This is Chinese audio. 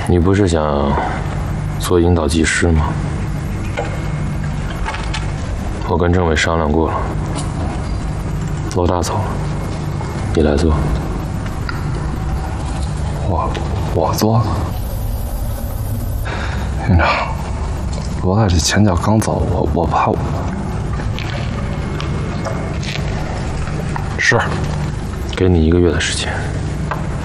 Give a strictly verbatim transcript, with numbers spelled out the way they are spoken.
你不是想做引导技师吗？我跟政委商量过了，罗大走了，你来做。 我我做？院长，罗大这前脚刚走，我我怕我。 是，给你一个月的时间。